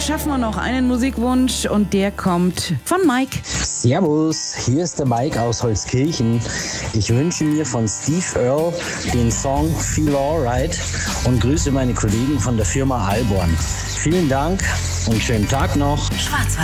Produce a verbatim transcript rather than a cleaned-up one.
schaffen wir noch einen Musikwunsch und der kommt von Mike. Servus, hier ist der Mike aus Holzkirchen. Ich wünsche mir von Steve Earle den Song Feel Alright und grüße meine Kollegen von der Firma Alborn. Vielen Dank und schönen Tag noch. Schwarz